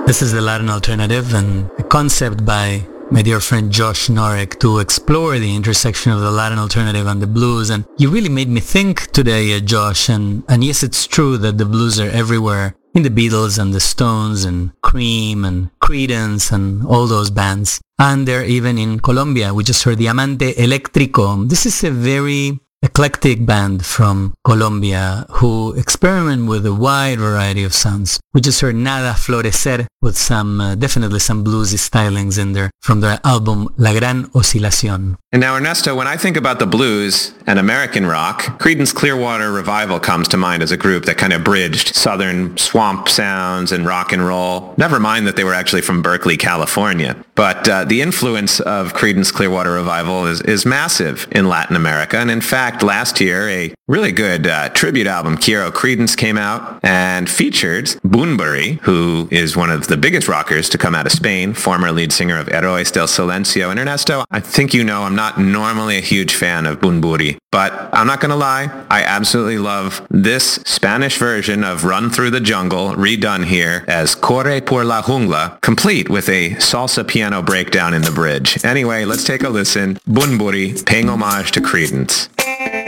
This is the Latin Alternative, and a concept by my dear friend Josh Norek to explore the intersection of the Latin Alternative and the blues. And you really made me think today, Josh, and yes, it's true that the blues are everywhere in the Beatles and the Stones and Cream and Creedence and all those bands. And they're even in Colombia. We just heard Diamante Eléctrico. This is a very eclectic band from Colombia who experiment with a wide variety of sounds. We just heard Nada Florecer with definitely some bluesy stylings in there from their album La Gran Oscilación. And now, Ernesto, when I think about the blues and American rock, Creedence Clearwater Revival comes to mind as a group that kind of bridged southern swamp sounds and rock and roll. Never mind that they were actually from Berkeley, California. But the influence of Creedence Clearwater Revival is massive in Latin America. And in fact, last year, a really good tribute album, Quiero Creedence, came out and featured Bunbury, who is one of the biggest rockers to come out of Spain, former lead singer of Héroes del Silencio. And Ernesto, I think you know I'm not normally a huge fan of Bunbury, but I'm not going to lie, I absolutely love this Spanish version of Run Through the Jungle, redone here as Corre por la Jungla, complete with a salsa piano breakdown in the bridge. Anyway, let's take a listen. Bunbury, paying homage to Creedence.